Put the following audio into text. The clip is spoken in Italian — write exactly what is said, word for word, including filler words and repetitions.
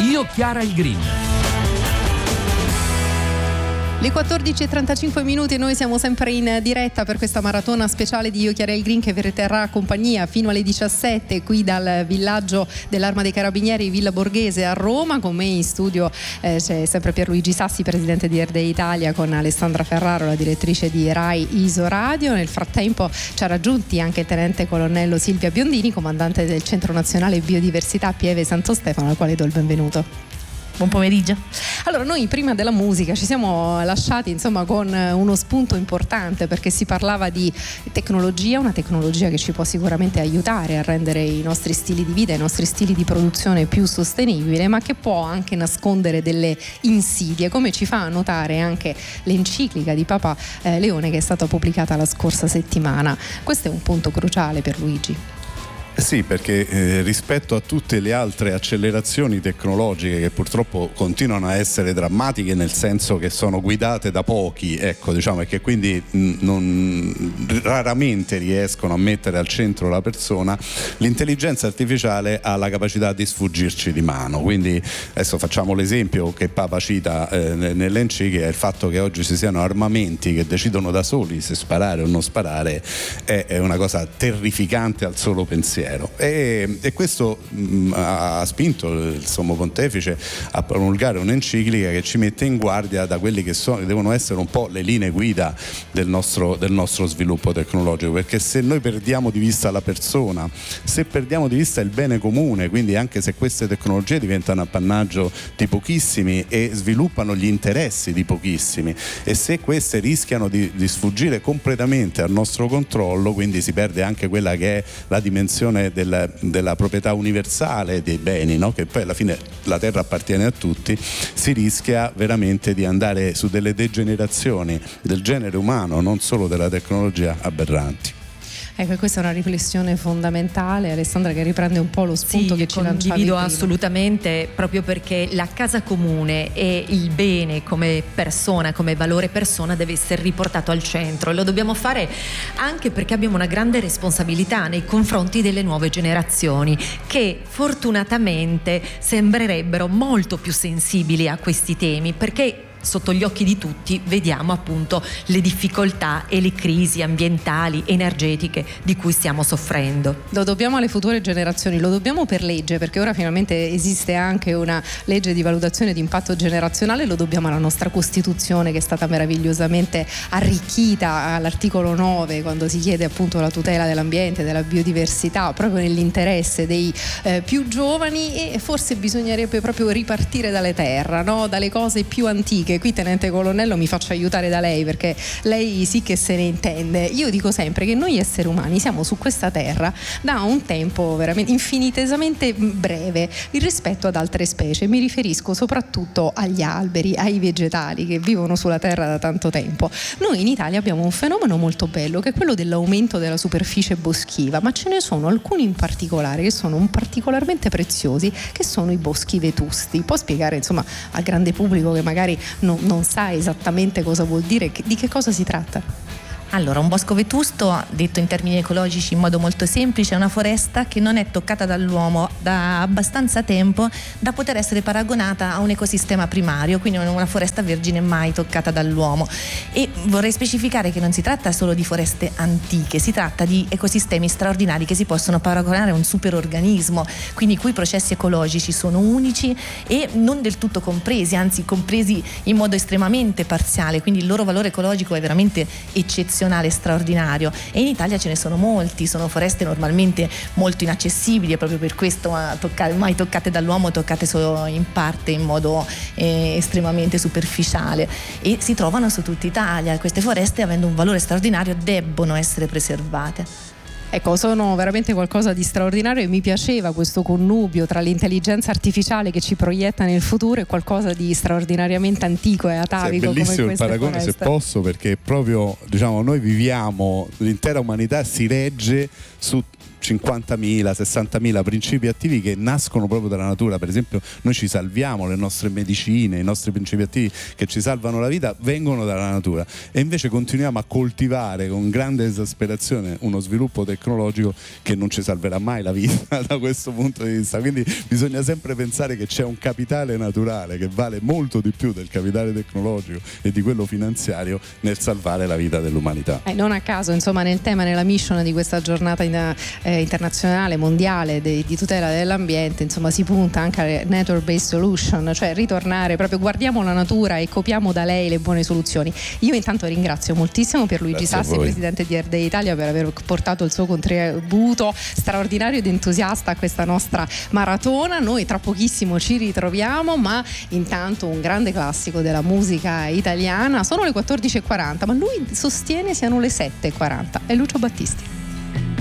Io Chiara il Green. Le quattordici e trentacinque minuti, noi siamo sempre in diretta per questa maratona speciale di Io Chiara il Green che vi terrà compagnia fino alle diciassette qui dal villaggio dell'Arma dei Carabinieri Villa Borghese a Roma. Con me in studio eh, c'è sempre Pierluigi Sassi, presidente di Erde Italia, con Alessandra Ferraro, la direttrice di Rai Iso Radio. Nel frattempo ci ha raggiunti anche il tenente colonnello Silvia Biondini, comandante del Centro Nazionale Biodiversità Pieve Santo Stefano, al quale do il benvenuto. Buon pomeriggio. Allora, noi prima della musica ci siamo lasciati insomma con uno spunto importante, perché si parlava di tecnologia, una tecnologia che ci può sicuramente aiutare a rendere i nostri stili di vita, i nostri stili di produzione più sostenibili, ma che può anche nascondere delle insidie, come ci fa notare anche l'enciclica di Papa eh, Leone che è stata pubblicata la scorsa settimana. Questo è un punto cruciale per Luigi. Sì, perché eh, rispetto a tutte le altre accelerazioni tecnologiche che purtroppo continuano a essere drammatiche, nel senso che sono guidate da pochi, ecco, diciamo, e che quindi mh, non, raramente riescono a mettere al centro la persona, l'intelligenza artificiale ha la capacità di sfuggirci di mano. Quindi adesso facciamo l'esempio che Papa cita eh, nell'enciclica, il fatto che oggi ci siano armamenti che decidono da soli se sparare o non sparare è, è una cosa terrificante al solo pensiero. E, e questo mh, ha spinto il Sommo Pontefice a promulgare un'enciclica che ci mette in guardia da quelli che sono, devono essere un po' le linee guida del nostro, del nostro sviluppo tecnologico, perché se noi perdiamo di vista la persona, se perdiamo di vista il bene comune, quindi anche se queste tecnologie diventano appannaggio di pochissimi e sviluppano gli interessi di pochissimi, e se queste rischiano di, di sfuggire completamente al nostro controllo, quindi si perde anche quella che è la dimensione Della, della proprietà universale dei beni, no? Che poi alla fine la terra appartiene a tutti, si rischia veramente di andare su delle degenerazioni del genere umano, non solo della tecnologia, aberranti. Ecco, questa è una riflessione fondamentale, Alessandra, che riprende un po' lo spunto sì, che ci lanciavi condivido prima. Assolutamente, proprio perché la casa comune e il bene come persona, come valore persona, deve essere riportato al centro. Lo dobbiamo fare anche perché abbiamo una grande responsabilità nei confronti delle nuove generazioni, che fortunatamente sembrerebbero molto più sensibili a questi temi, perché sotto gli occhi di tutti vediamo appunto le difficoltà e le crisi ambientali, energetiche di cui stiamo soffrendo. Lo dobbiamo alle future generazioni, lo dobbiamo per legge, perché ora finalmente esiste anche una legge di valutazione di impatto generazionale, lo dobbiamo alla nostra Costituzione, che è stata meravigliosamente arricchita all'articolo nove, quando si chiede appunto la tutela dell'ambiente, della biodiversità, proprio nell'interesse dei eh, più giovani, e forse bisognerebbe proprio ripartire dalle terra, no? Dalle cose più antiche. Qui tenente colonnello mi faccio aiutare da lei, perché lei sì che se ne intende. Io dico sempre che noi esseri umani siamo su questa terra da un tempo veramente infinitesimamente breve rispetto ad altre specie. Mi riferisco soprattutto agli alberi, ai vegetali che vivono sulla terra da tanto tempo. Noi in Italia abbiamo un fenomeno molto bello, che è quello dell'aumento della superficie boschiva, ma ce ne sono alcuni in particolare che sono particolarmente preziosi, che sono i boschi vetusti. Può spiegare insomma al grande pubblico che magari Non, non sa esattamente cosa vuol dire, di che cosa si tratta? Allora, un bosco vetusto, detto in termini ecologici in modo molto semplice, è una foresta che non è toccata dall'uomo da abbastanza tempo da poter essere paragonata a un ecosistema primario, quindi una foresta vergine mai toccata dall'uomo. E vorrei specificare che non si tratta solo di foreste antiche, si tratta di ecosistemi straordinari che si possono paragonare a un superorganismo, quindi i cui processi ecologici sono unici e non del tutto compresi, anzi compresi in modo estremamente parziale, quindi il loro valore ecologico è veramente eccezionale, straordinario, e in Italia ce ne sono molti. Sono foreste normalmente molto inaccessibili e proprio per questo toccate, mai toccate dall'uomo, toccate solo in parte, in modo eh, estremamente superficiale, e si trovano su tutta Italia. Queste foreste, avendo un valore straordinario, debbono essere preservate. Ecco, sono veramente qualcosa di straordinario, e mi piaceva questo connubio tra l'intelligenza artificiale che ci proietta nel futuro e qualcosa di straordinariamente antico e atavico. Sì, è bellissimo come il paragone, foreste. se posso, perché proprio, diciamo, noi viviamo, l'intera umanità si regge su cinquantamila, sessantamila principi attivi che nascono proprio dalla natura. Per esempio noi ci salviamo, le nostre medicine, i nostri principi attivi che ci salvano la vita vengono dalla natura, e invece continuiamo a coltivare con grande esasperazione uno sviluppo tecnologico che non ci salverà mai la vita da questo punto di vista. Quindi bisogna sempre pensare che c'è un capitale naturale che vale molto di più del capitale tecnologico e di quello finanziario nel salvare la vita dell'umanità. Eh, non a caso, insomma, nel tema, nella mission di questa giornata in, eh, internazionale mondiale de, di tutela dell'ambiente, insomma, si punta anche alle network based solution, cioè ritornare proprio, guardiamo la natura e copiamo da lei le buone soluzioni. Io intanto ringrazio moltissimo Pierluigi Sassi, presidente di Earth Day Italia, per aver portato il suo contributo straordinario ed entusiasta a questa nostra maratona. Noi tra pochissimo ci ritroviamo, ma intanto un grande classico della musica italiana. Sono le quattordici e quaranta, ma lui sostiene siano le sette e quaranta. È Lucio Battisti.